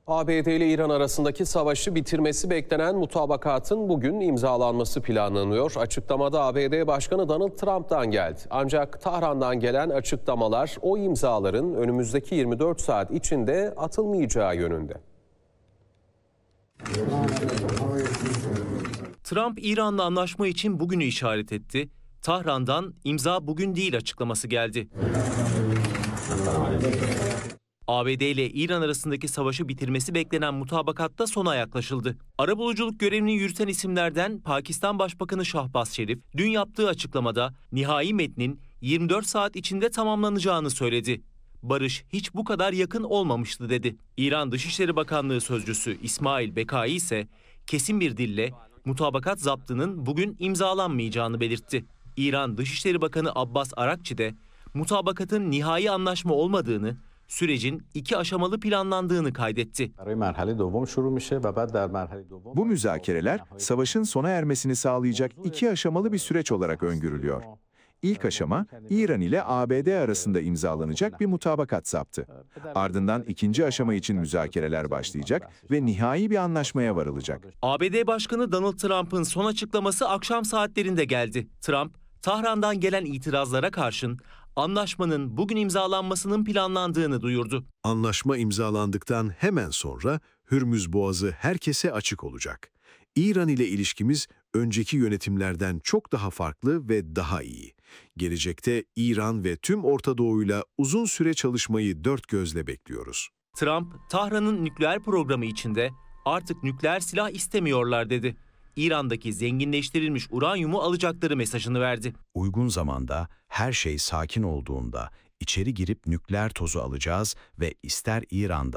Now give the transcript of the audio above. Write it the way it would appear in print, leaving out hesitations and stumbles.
ABD ile İran arasındaki savaşı bitirmesi beklenen mutabakatın bugün imzalanması planlanıyor. Açıklamada ABD Başkanı Donald Trump'tan geldi. Ancak Tahran'dan gelen açıklamalar o imzaların önümüzdeki 24 saat içinde atılmayacağı yönünde. Trump, İran'la anlaşma için bugünü işaret etti. Tahran'dan imza bugün değil açıklaması geldi. ABD ile İran arasındaki savaşı bitirmesi beklenen mutabakatta sona yaklaşıldı. Arabuluculuk görevini yürüten isimlerden Pakistan Başbakanı Şahbaz Şerif, dün yaptığı açıklamada nihai metnin 24 saat içinde tamamlanacağını söyledi. Barış hiç bu kadar yakın olmamıştı dedi. İran Dışişleri Bakanlığı Sözcüsü İsmail Bekai ise kesin bir dille mutabakat zaptının bugün imzalanmayacağını belirtti. İran Dışişleri Bakanı Abbas Arakçi de mutabakatın nihai anlaşma olmadığını, sürecin 2 aşamalı planlandığını kaydetti. Bu müzakereler savaşın sona ermesini sağlayacak 2 aşamalı bir süreç olarak öngörülüyor. İlk aşama İran ile ABD arasında imzalanacak bir mutabakat zaptı. Ardından ikinci aşama için müzakereler başlayacak ve nihai bir anlaşmaya varılacak. ABD Başkanı Donald Trump'ın son açıklaması akşam saatlerinde geldi. Trump, Tahran'dan gelen itirazlara karşın anlaşmanın bugün imzalanmasının planlandığını duyurdu. Anlaşma imzalandıktan hemen sonra Hürmüz Boğazı herkese açık olacak. İran ile ilişkimiz önceki yönetimlerden çok daha farklı ve daha iyi. Gelecekte İran ve tüm Orta Doğu'yla uzun süre çalışmayı dört gözle bekliyoruz. Trump, Tahran'ın nükleer programı içinde artık nükleer silah istemiyorlar dedi. İran'daki zenginleştirilmiş uranyumu alacakları mesajını verdi. Uygun zamanda her şey sakin olduğunda içeri girip nükleer tozu alacağız ve ister İran'da